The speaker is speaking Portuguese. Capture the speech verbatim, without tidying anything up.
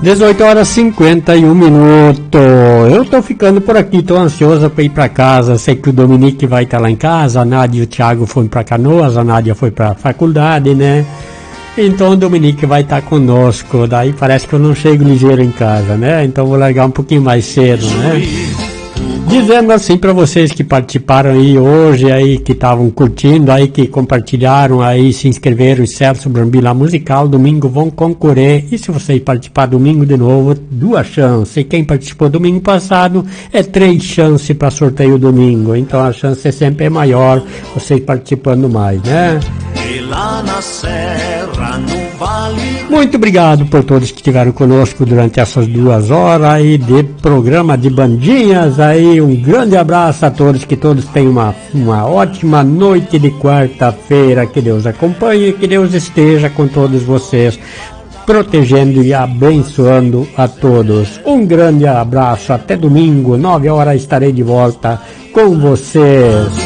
dezoito horas e cinquenta e um minutos. Eu tô ficando por aqui, tô ansioso pra ir pra casa. Sei que o Dominique vai estar lá em casa, a Nádia e o Thiago foram pra Canoas, a Nádia foi pra faculdade, né? Então o Dominique vai estar conosco. Daí parece que eu não chego ligeiro em casa, né? Então vou largar um pouquinho mais cedo, né? Dizendo assim para vocês que participaram aí hoje, aí que estavam curtindo, aí que compartilharam, aí se inscreveram em Celso Brambila Musical, domingo vão concorrer. E se vocês participar domingo de novo, duas chances. E quem participou domingo passado é três chances para sorteio domingo. Então a chance sempre é maior, vocês participando mais, né? E lá na serra, no vale. Muito obrigado por todos que estiveram conosco durante essas duas horas aí de programa de bandinhas. Aí um grande abraço a todos, que todos tenham uma, uma ótima noite de quarta-feira. Que Deus acompanhe, que Deus esteja com todos vocês, protegendo e abençoando a todos. Um grande abraço, até domingo, nove horas estarei de volta com vocês.